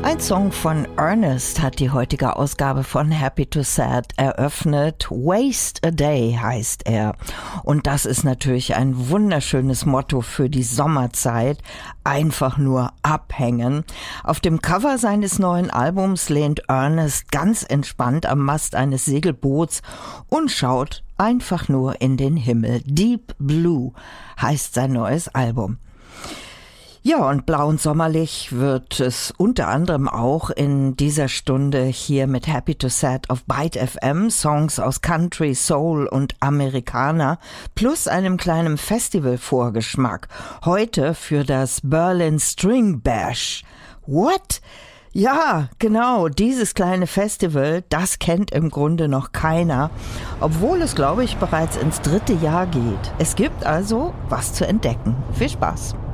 Ein Song von Ernest hat die heutige Ausgabe von Happy to Sad eröffnet. Waste a Day heißt er. Und das ist natürlich ein wunderschönes Motto für die Sommerzeit. Einfach nur abhängen. Auf dem Cover seines neuen Albums lehnt Ernest ganz entspannt am Mast eines Segelboots und schaut einfach nur in den Himmel. Deep Blue heißt sein neues Album. Ja, und blau und sommerlich wird es unter anderem auch in dieser Stunde hier mit Happy to Sad auf Byte FM, Songs aus Country, Soul und Amerikaner, plus einem kleinen Festival-Vorgeschmack. Heute für das Berlin String Bash. What? Ja, genau, dieses kleine Festival, das kennt im Grunde noch keiner, obwohl es, glaube ich, bereits ins 3. Jahr geht. Es gibt also was zu entdecken. Viel Spaß!